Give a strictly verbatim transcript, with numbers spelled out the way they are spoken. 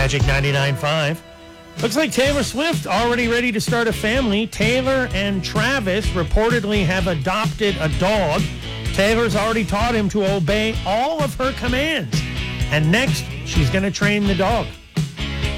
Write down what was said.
Magic ninety-nine point five. Looks like Taylor Swift already ready to start a family. Taylor and Travis reportedly have adopted a dog. Taylor's already taught him to obey all of her commands. And next, she's going to train the dog.